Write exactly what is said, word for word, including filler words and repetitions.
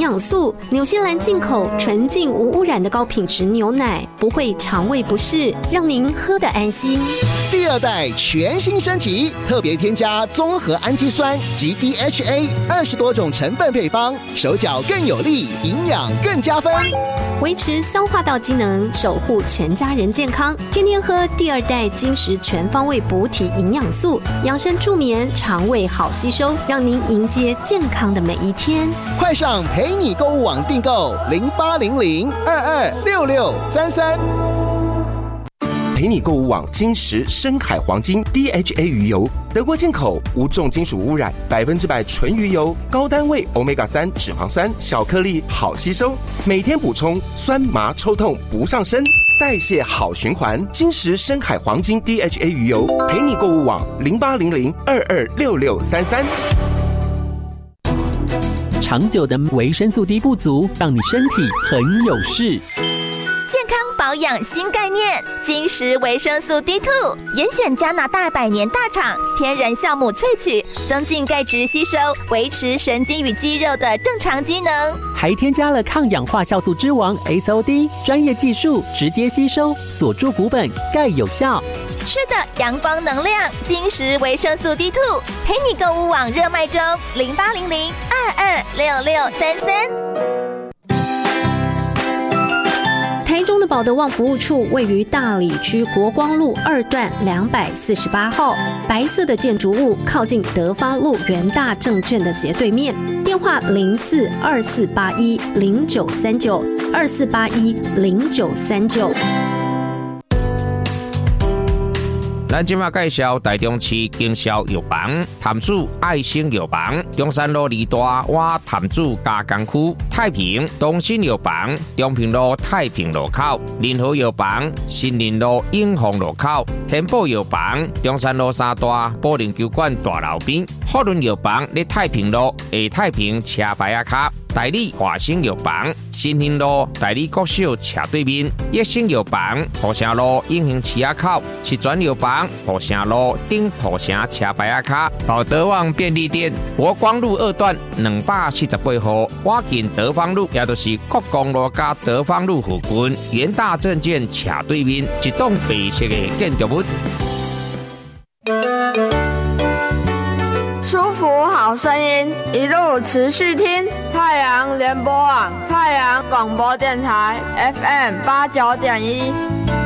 养素，纽西兰进口纯净无污染的高品质牛奶，不会肠胃不适，让您喝得安心。 第二代全新升级，特别添加综合氨基酸及 D H A 二十多种成分配方，手脚更有力，营养更加分， 维持消化道机能，守护全家人健康。天天喝第二代金石全方位补体营养素，养生助眠，肠胃好吸收，让您迎接健康的每一天。 快上陪你购物网订购零八零零二二六六三三。 陪你购物网金石深海黄金 D H A 鱼油，德国进口，无重金属污染，百分之百纯鱼油，高单位 欧米伽三 脂肪酸，小颗粒好吸收，每天补充，酸麻抽痛不上身，代谢好循环。金石深海黄金 D H A 鱼油，陪你购物网零八零零二二六六三三。 长久的维生素 D 不足，让你身体很有事。 健康保养新概念，金石维生素 D 二 严选加拿大百年大厂天然酵母萃取，增进钙质吸收，维持神经与肌肉的正常机能， 还添加了抗氧化酵素之王 S O D， 专业技术直接吸收，锁住骨本，钙有效。 吃的阳光能量，金石维生素 D 二 陪你购物网热卖中，零八零零二二六六三三。 台中的保德旺服务处位于大里区国光路二段两百四十八号，白色的建筑物靠近德芳路元大证券的斜对面，电话零四二四八一零九三九二四八一零九三九。 咱今麦介绍台中市经销药房潭子爱心药房，中山路二大洼潭子加工区，太平东新药房，中平路太平路口，联合药房新林路永丰路口，天宝药房中山路三大保龄球馆大楼边，福伦药房在太平路下太平车牌仔卡，代理华兴药房新兴路代理国小斜对面，益生药房土城路永兴市仔口，是转药房土城路顶土城车牌仔卡，保德旺便利店国光路二段两百四十八号，我近德芳路，也就是国光路加德芳路附近，元大证券斜对面一栋白色的建筑物。 舒服好声音，一路持续听太阳联播网、太阳广播电台 F M 八九点一。